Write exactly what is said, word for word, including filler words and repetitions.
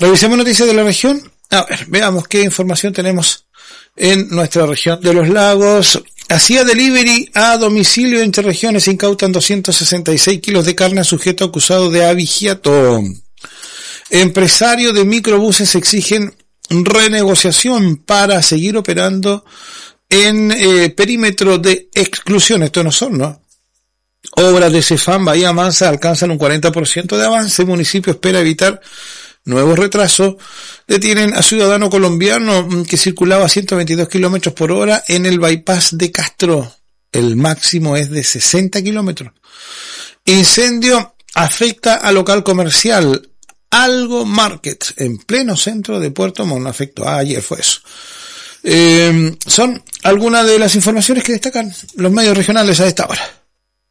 Revisemos noticias de la región. A ver, veamos qué información tenemos en nuestra región de los lagos. Hacía delivery a domicilio entre regiones, se incautan doscientos sesenta y seis kilos de carne a sujeto acusado de abigeato. Empresarios de microbuses exigen renegociación para seguir operando en eh, perímetro de exclusión. Esto no son, ¿no? Obras de Cefam Bahía Mansa alcanzan un cuarenta por ciento de avance. El municipio espera evitar nuevos retrasos. Detienen a ciudadano colombiano que circulaba a ciento veintidós kilómetros por hora en el bypass de Castro. El máximo es de sesenta kilómetros. Incendio afecta a local comercial Algo Market en pleno centro de Puerto Montt. Afectó. Ah, ayer fue eso. Eh, son algunas de las informaciones que destacan los medios regionales a esta hora.